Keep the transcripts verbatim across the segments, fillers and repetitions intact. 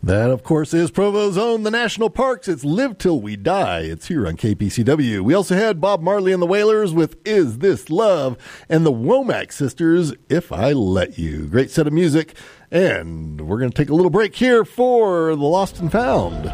That, of course, is Provo's own The National Parks. It's Live Till We Die. It's here on K P C W. We also had Bob Marley and the Wailers with Is This Love? And the Womack Sisters, If I Let You. Great set of music. And we're going to take a little break here for the Lost and Found.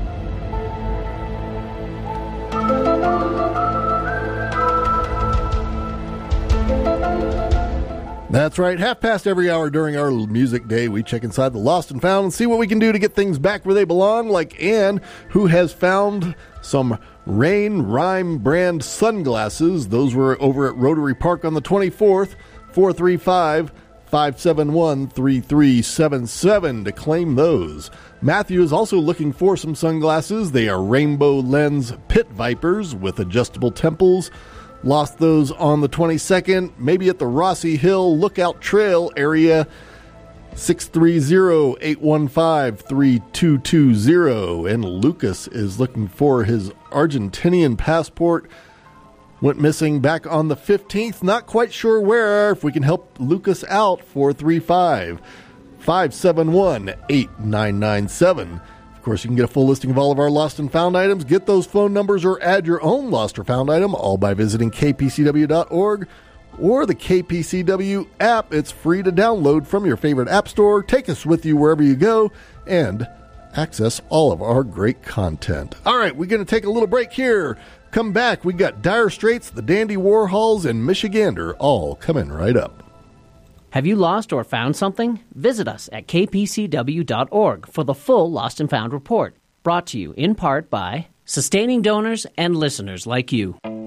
That's right. Half past every hour during our music day, we check inside the Lost and Found and see what we can do to get things back where they belong, like Ann, who has found some Rain Rhyme brand sunglasses. Those were over at Rotary Park on the twenty-fourth. four three five, five seven one, three three seven seven to claim those. Matthew is also looking for some sunglasses. They are Rainbow Lens Pit Vipers with adjustable temples. Lost those on the twenty-second, maybe at the Rossi Hill Lookout Trail area, six three zero, eight one five, three two two zero. And Lucas is looking for his Argentinian passport. Went missing back on the fifteenth, not quite sure where. If we can help Lucas out, four three five, five seven one, eight nine nine seven. Of course, you can get a full listing of all of our lost and found items, get those phone numbers, or add your own lost or found item, all by visiting k p c w dot org or the K P C W app. It's free to download from your favorite app store. Take us with you wherever you go and access all of our great content. All right, we're going to take a little break here. Come back. We got Dire Straits, the Dandy Warhols, and Michigander all coming right up. Have you lost or found something? Visit us at k p c w dot org for the full Lost and Found report, brought to you in part by sustaining donors and listeners like you.